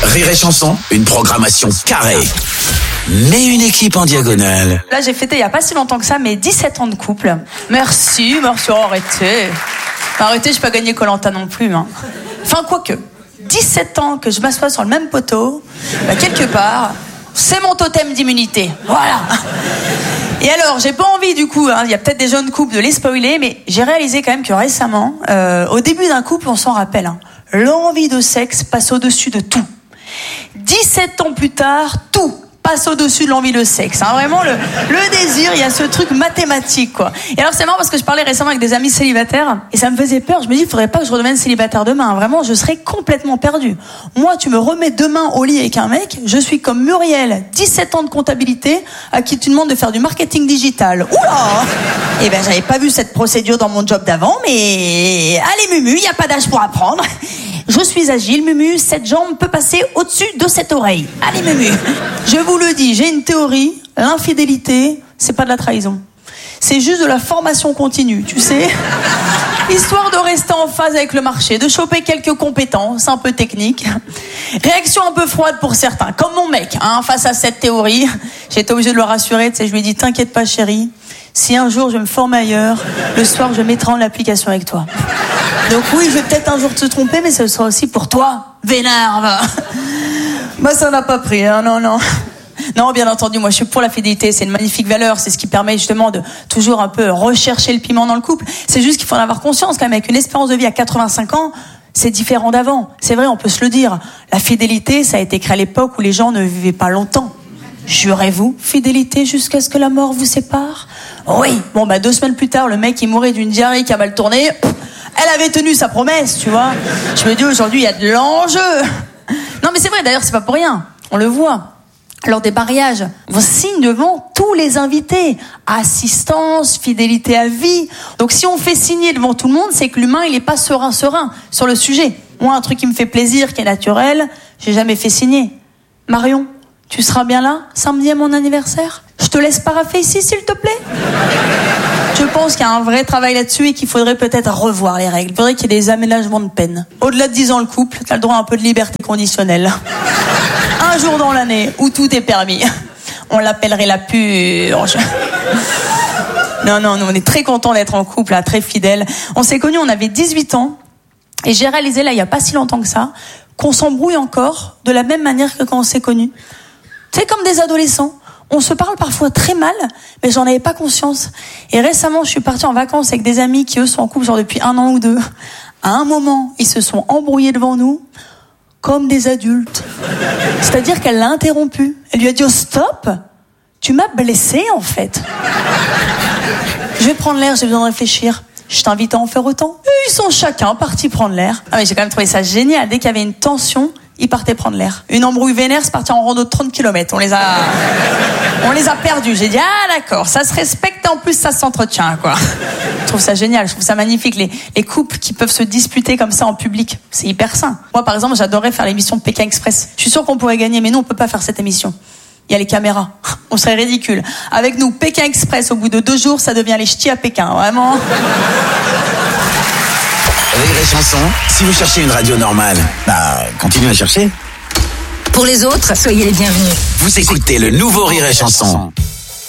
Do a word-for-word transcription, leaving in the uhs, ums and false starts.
Rire et Chanson, une programmation carrée. Mais une équipe en diagonale. Là, j'ai fêté il n'y a pas si longtemps que ça, mes dix-sept ans de couple. Merci, merci, arrêtez. Arrêtez, je n'ai pas gagné Koh-Lanta non plus. Hein. Enfin, quoique, dix-sept ans que je m'assois sur le même poteau, bah, quelque part, c'est mon totem d'immunité. Voilà. Et alors, j'ai pas envie du coup, hein, il y a peut-être des jeunes couples de les spoiler, mais j'ai réalisé quand même que récemment, euh, au début d'un couple, on s'en rappelle, hein, l'envie de sexe passe au-dessus de tout. dix-sept ans plus tard, tout passe au-dessus de l'envie de sexe. Hein. Vraiment, le, le désir, il y a ce truc mathématique, quoi. Et alors, c'est marrant parce que je parlais récemment avec des amis célibataires et ça me faisait peur. Je me dis, il faudrait pas que je redevienne célibataire demain. Vraiment, je serais complètement perdue. Moi, tu me remets demain au lit avec un mec, je suis comme Muriel, dix-sept ans de comptabilité, à qui tu demandes de faire du marketing digital. Oula! Eh ben, j'avais pas vu cette procédure dans mon job d'avant, mais allez, Mumu, il y a pas d'âge pour apprendre. Je suis agile, Mumu, cette jambe peut passer au-dessus de cette oreille. Allez, Mumu. Je vous le dis, j'ai une théorie, l'infidélité, c'est pas de la trahison. C'est juste de la formation continue, tu sais. Histoire de rester en phase avec le marché, de choper quelques compétences un peu techniques. Réaction un peu froide pour certains, comme mon mec, hein, face à cette théorie. J'étais obligée de le rassurer, tu sais, je lui ai dit, t'inquiète pas, chérie. Si un jour je me forme ailleurs, le soir je mettrai en l'application avec toi. Donc oui, je vais peut-être un jour te tromper, mais ce sera aussi pour toi, vénarve. Bah ça n'a pas pris, hein, non, non. Non, bien entendu, moi je suis pour la fidélité, c'est une magnifique valeur, c'est ce qui permet justement de toujours un peu rechercher le piment dans le couple. C'est juste qu'il faut en avoir conscience quand même, avec une espérance de vie à quatre-vingt-cinq ans, c'est différent d'avant. C'est vrai, on peut se le dire. La fidélité, ça a été créé à l'époque où les gens ne vivaient pas longtemps. Jurez-vous, fidélité jusqu'à ce que la mort vous sépare? Oui. Bon, bah deux semaines plus tard, le mec il mourait d'une diarrhée qui a mal tourné. Elle avait tenu sa promesse, tu vois. Je me dis aujourd'hui, il y a de l'enjeu. Non, mais c'est vrai, d'ailleurs, c'est pas pour rien. On le voit. Lors des mariages, on signe devant tous les invités. Assistance, fidélité à vie. Donc si on fait signer devant tout le monde, c'est que l'humain, il est pas serein, serein sur le sujet. Moi, un truc qui me fait plaisir, qui est naturel, j'ai jamais fait signer. Marion, tu seras bien là, samedi à mon anniversaire? Je te laisse paraffer ici, s'il te plaît? Je pense qu'il y a un vrai travail là-dessus et qu'il faudrait peut-être revoir les règles. Il faudrait qu'il y ait des aménagements de peine. Au-delà de dix ans le couple, t'as le droit à un peu de liberté conditionnelle. Un jour dans l'année où tout est permis. On l'appellerait la purge. Non, non, nous on est très contents d'être en couple, là, très fidèles. On s'est connus, on avait dix-huit ans. Et j'ai réalisé, là, il n'y a pas si longtemps que ça, qu'on s'embrouille encore de la même manière que quand on s'est connus. C'est comme des adolescents. On se parle parfois très mal, mais j'en avais pas conscience. Et récemment, je suis partie en vacances avec des amis qui, eux, sont en couple genre depuis un an ou deux. À un moment, ils se sont embrouillés devant nous, comme des adultes. C'est-à-dire qu'elle l'a interrompu. Elle lui a dit, oh, stop! Tu m'as blessée, en fait. Je vais prendre l'air, j'ai besoin de réfléchir. Je t'invite à en faire autant. Et ils sont chacun partis prendre l'air. Ah mais j'ai quand même trouvé ça génial. Dès qu'il y avait une tension, ils partaient prendre l'air. Une embrouille vénère, c'est parti en rando de trente kilomètres. On les a, on les a perdus. J'ai dit, ah d'accord, ça se respecte et en plus ça s'entretient, quoi. Je trouve ça génial, je trouve ça magnifique. Les, les couples qui peuvent se disputer comme ça en public, c'est hyper sain. Moi par exemple, j'adorerais faire l'émission Pékin Express. Je suis sûre qu'on pourrait gagner, mais nous on peut pas faire cette émission. Il y a les caméras. On serait ridicule. Avec nous, Pékin Express, au bout de deux jours, ça devient les ch'tis à Pékin, vraiment. Rire et Chanson, si vous cherchez une radio normale, bah, continuez à chercher. Pour les autres, soyez les bienvenus. Vous écoutez le nouveau Rire et Chanson.